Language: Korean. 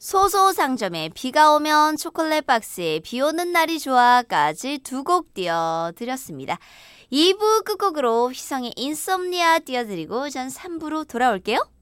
소소상점에 비가 오면 초콜릿 박스에 비 오는 날이 좋아까지 두 곡 띄워드렸습니다. 2부 끝곡으로 휘성의 인썸니아 띄워드리고 전 3부로 돌아올게요.